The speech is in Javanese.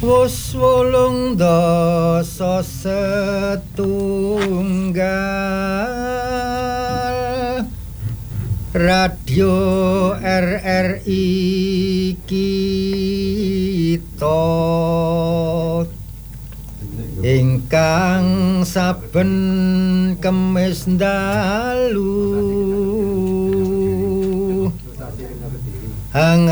Wus 8 setunggal Radio RRI kita ingkang saben Kemis dalu